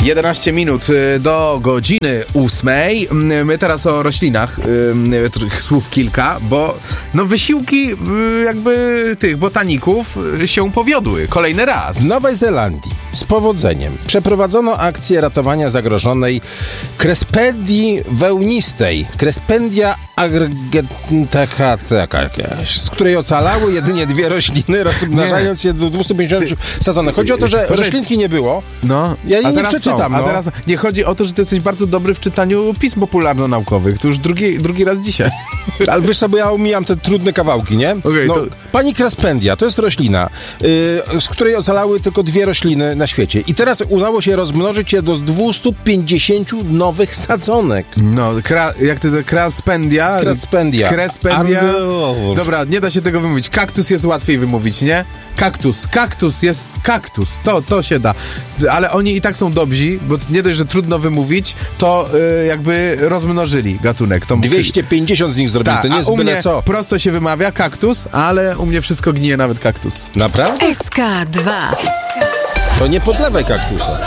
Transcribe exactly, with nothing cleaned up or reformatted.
jedenaście minut do godziny ósmej. My teraz o roślinach, tych słów kilka, bo no wysiłki jakby tych botaników się powiodły kolejny raz. W Nowej Zelandii z powodzeniem przeprowadzono akcję ratowania zagrożonej krespedii wełnistej, Crespendia aggregata, z której ocalały jedynie dwie rośliny, rozmnażając się do dwieście pięćdziesiąt sadzonek. Chodzi o to, że roślinki nie było. No, ja jej nie przeczytam. Są, no. A teraz nie chodzi o to, że ty jesteś bardzo dobry w czytaniu pism popularno-naukowych. To już drugi, drugi raz dzisiaj. Ale wiesz sobie, ja omijam te trudne kawałki, nie? Okay, no, to... Pani Crespendia to jest roślina, yy, z której ocalały tylko dwie rośliny na świecie. I teraz udało się rozmnożyć je do dwieście pięćdziesiąt nowych sadzonek. No, kra, jak to Crespendia? Crespendia. Crespendia. Argo. Dobra, nie da się tego wymówić. Kaktus jest łatwiej wymówić, nie? Kaktus. Kaktus jest kaktus. To, to się da. Ale oni i tak są dobrzy, bo nie dość, że trudno wymówić, to yy, jakby rozmnożyli gatunek. Tą... dwieście pięćdziesiąt z nich zrobili, Ta, to nie jest byle mnie co. Prosto się wymawia kaktus, ale u mnie wszystko gnije, nawet kaktus. Naprawdę? S K dwa. To nie podlewaj kaktusa.